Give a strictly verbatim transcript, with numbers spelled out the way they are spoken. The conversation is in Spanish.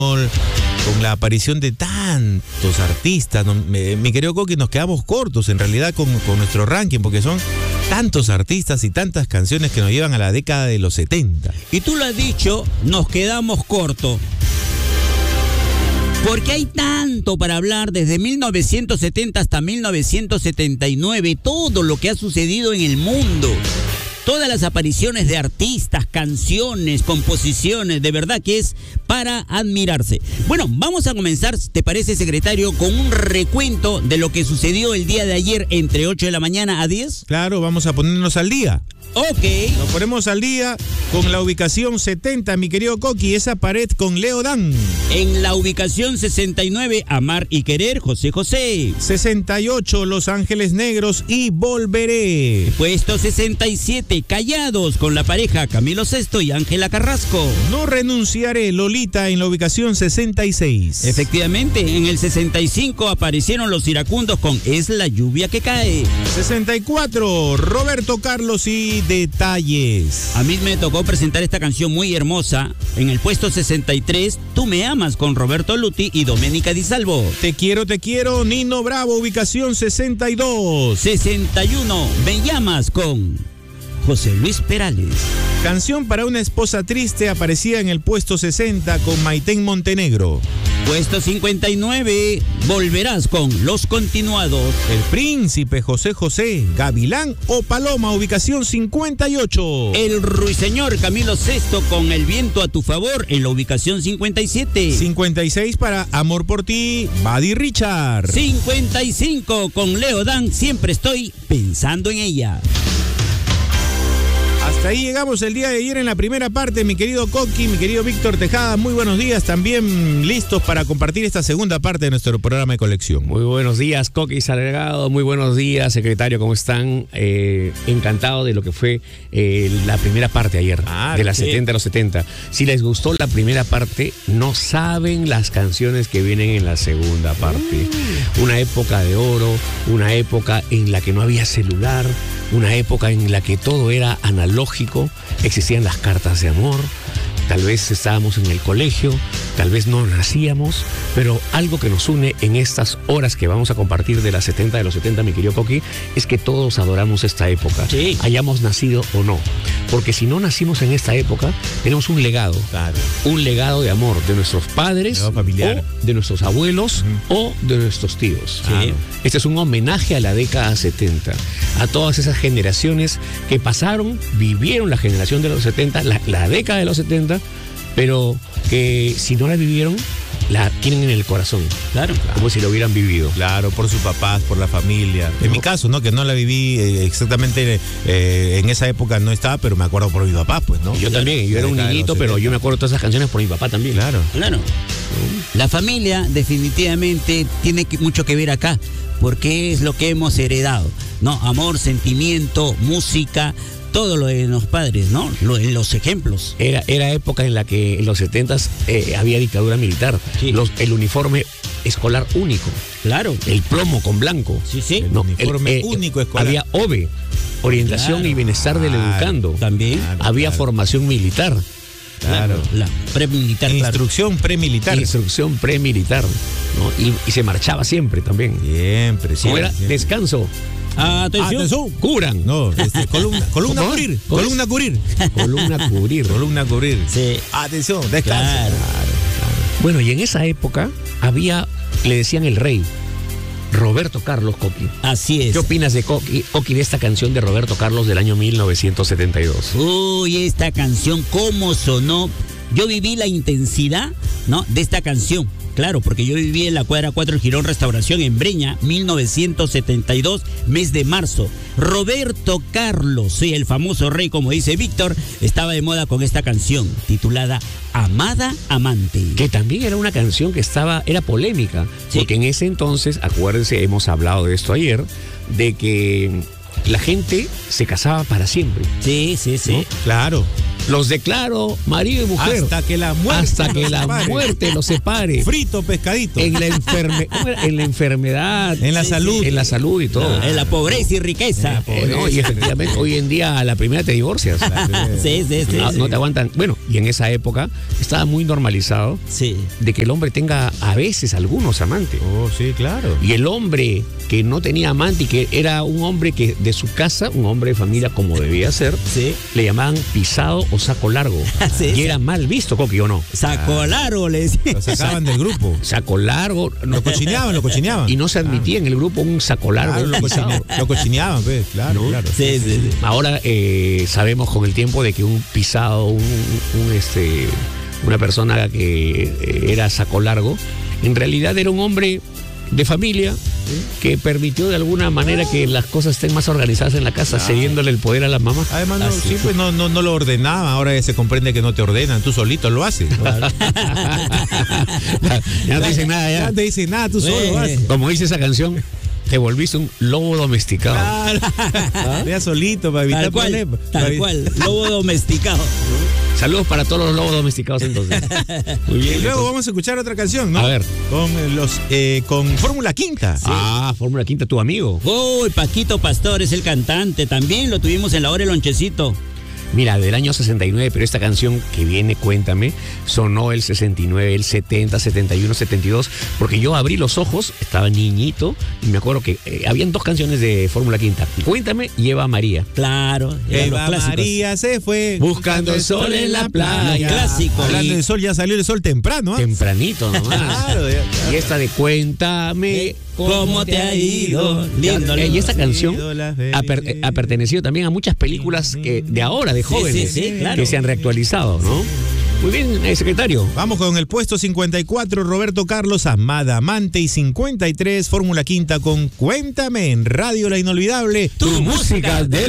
con la aparición de tantos artistas, ¿no? mi, mi querido Coqui, nos quedamos cortos en realidad con, con nuestro ranking, porque son tantos artistas y tantas canciones que nos llevan a la década de los setenta. Y tú lo has dicho, nos quedamos cortos. Porque hay tanto para hablar desde mil novecientos setenta hasta mil novecientos setenta y nueve, todo lo que ha sucedido en el mundo. Todas las apariciones de artistas, canciones, composiciones, de verdad que es para admirarse. Bueno, vamos a comenzar, ¿te parece, secretario, con un recuento de lo que sucedió el día de ayer entre ocho de la mañana a diez? Claro, vamos a ponernos al día. Ok. Nos ponemos al día con la ubicación setenta, mi querido Coqui, esa pared con Leo Dan. En la ubicación sesenta y nueve, Amar y Querer, José José. sesenta y ocho, Los Ángeles Negros y Volveré. Puesto sesenta y siete, Callados, con la pareja Camilo Sesto y Ángela Carrasco. No renunciaré, Lolita, en la ubicación sesenta y seis. Efectivamente, en el sesenta y cinco aparecieron Los Iracundos con Es la lluvia que cae. sesenta y cuatro, Roberto Carlos y Detalles. A mí me tocó presentar esta canción muy hermosa. En el puesto sesenta y tres, Tú me amas, con Roberto Luti y Doménica Di Salvo. Te quiero, te quiero, Nino Bravo, ubicación sesenta y dos. sesenta y uno, Me llamas, con José Luis Perales. Canción para una esposa triste aparecía en el puesto sesenta con Maitén Montenegro. Puesto cincuenta y nueve, Volverás, con Los Continuados. El Príncipe, José José, Gavilán o Paloma, ubicación cincuenta y ocho. El Ruiseñor, Camilo Sesto, con El viento a tu favor, en la ubicación cincuenta y siete. cincuenta y seis para Amor por ti, Buddy Richard. cincuenta y cinco, con Leo Dan, Siempre estoy pensando en ella. Hasta ahí llegamos el día de ayer en la primera parte, mi querido Coqui, mi querido Víctor Tejada, muy buenos días, también listos para compartir esta segunda parte de nuestro programa de colección. Muy buenos días, Coqui Salgado, muy buenos días, secretario, ¿cómo están? Eh, encantado de lo que fue eh, la primera parte ayer, ah, de las sí. setenta a los setenta. Si les gustó la primera parte, no saben las canciones que vienen en la segunda parte. Uh. Una época de oro, una época en la que no había celular, una época en la que todo era analógico, existían las cartas de amor, tal vez estábamos en el colegio, tal vez no nacíamos, pero algo que nos une en estas horas que vamos a compartir de las setenta de los setenta, mi querido Coqui, es que todos adoramos esta época, sí. hayamos nacido o no, porque si no nacimos en esta época, tenemos un legado, claro. un legado de amor de nuestros padres, familiar. o de nuestros abuelos, uh-huh. o de nuestros tíos. Sí. Este es un homenaje a la década setenta, a todas esas generaciones que pasaron, vivieron la generación de los setenta, la, la década de los setenta, pero que si no la vivieron, la tienen en el corazón. Claro. Como si lo hubieran vivido. Claro, por sus papás, por la familia. En no. mi caso, ¿no? Que no la viví eh, exactamente eh, en esa época, no estaba, pero me acuerdo por mi papá, pues, ¿no? Yo claro. también, yo era un niñito, pero yo me acuerdo de todas esas canciones por mi papá también. Claro. Claro. La familia definitivamente tiene que, mucho que ver acá, porque es lo que hemos heredado, ¿no? Amor, sentimiento, música, todo lo de los padres, ¿no? Lo, los ejemplos. Era, era época en la que en los setentas eh, había dictadura militar. Sí. Los, el uniforme escolar único. Claro. El plomo con blanco. Sí, sí. El no, uniforme el, eh, único escolar. Había O B E, Orientación claro. y Bienestar del claro. Educando. También. Claro, había claro. formación militar. Claro. La premilitar. Instrucción claro. premilitar. Instrucción premilitar. ¿no? Y, y se marchaba siempre también. Siempre, siempre. ¿Cómo era? Siempre. Descanso. Atención. Atención. Curan. No, este, columna, columna cubrir. Columna cubrir. Columna cubrir. Columna cubrir. Sí. Atención, descanso. Claro. Claro, claro. Bueno, y en esa época había, le decían el rey, Roberto Carlos, Coqui. Así es. ¿Qué opinas de Coqui, Coqui, de esta canción de Roberto Carlos del año mil novecientos setenta y dos? Uy, esta canción, cómo sonó. Yo viví la intensidad, ¿no? de esta canción. Claro, porque yo viví en la cuadra cuatro del Girón Restauración en Breña, mil novecientos setenta y dos, mes de marzo. Roberto Carlos, sí, el famoso rey, como dice Víctor, estaba de moda con esta canción titulada Amada Amante. Que también era una canción que estaba, era polémica, sí. porque en ese entonces, acuérdense, hemos hablado de esto ayer, de que la gente se casaba para siempre. Sí, sí, sí. ¿No? Claro. Los declaro marido y mujer. Hasta que la muerte, hasta que la muerte los separe. Frito pescadito. En la, enferme, en la enfermedad. En la sí, salud. En la salud y todo. No, en la pobreza y riqueza. Eh, no, y efectivamente, hoy en día a la primera te divorcias. Sí, sí, sí. No, sí. no te aguantan. Bueno, y en esa época estaba muy normalizado sí. de que el hombre tenga a veces algunos amantes. Oh, sí, claro. Y el hombre que no tenía amante y que era un hombre que de su casa, un hombre de familia como debía ser, sí. le llamaban pisado o saco largo. Sí, y sí. era mal visto, Coqui, ¿o no? Saco largo, le decían. Lo sacaban del grupo. Saco largo. No, lo cochineaban, lo cochineaban. Y no se admitía claro. en el grupo un saco largo. Claro, lo, cochine, lo cochineaban, pues, claro, ¿no? claro. Sí, sí, sí. Ahora eh, sabemos con el tiempo de que un pisado, un, un este, una persona que era saco largo, en realidad era un hombre de familia que permitió de alguna manera que las cosas estén más organizadas en la casa, claro. cediéndole el poder a la mamá. Además, no, sí, pues no, no, no lo ordenaba, ahora se comprende que no te ordenan, tú solito lo haces. Claro. Ya no te dicen nada, ya. Ya no te dicen nada, tú solo lo haces. Como dice esa canción, te volviste un lobo domesticado. Claro. ¿Ah? Vea solito para evitar tal cual, problemas. Tal cual, lobo domesticado. Saludos para todos los lobos domesticados entonces. Muy bien. Y luego entonces vamos a escuchar otra canción, ¿no? A ver. Con los eh, con Fórmula Quinta. Sí. Ah, Fórmula Quinta, tu amigo. Uy, Paquito Pastor es el cantante. También lo tuvimos en la hora del lonchecito. Mira, del año sesenta y nueve, pero esta canción que viene, Cuéntame, sonó el sesenta y nueve, el setenta, setenta y uno, setenta y dos, porque yo abrí los ojos, estaba niñito, y me acuerdo que eh, habían dos canciones de Fórmula Quinta, Cuéntame y Eva María. Claro, Eva María se fue buscando el sol en la playa. Clásico. Hablando del sol, ya salió el sol temprano, ¿eh? Tempranito nomás. Claro, ya, ya. Y esta de Cuéntame cómo te ha ido. Lindo, y esta canción ha, per, ha pertenecido también a muchas películas que de ahora, de jóvenes, sí, sí, sí, claro. que se han reactualizado, ¿no? Muy bien, eh, secretario. Vamos con el puesto cincuenta y cuatro, Roberto Carlos, Amada Amante, y cincuenta y tres, Fórmula Quinta con Cuéntame en Radio La Inolvidable. Tu, tu música del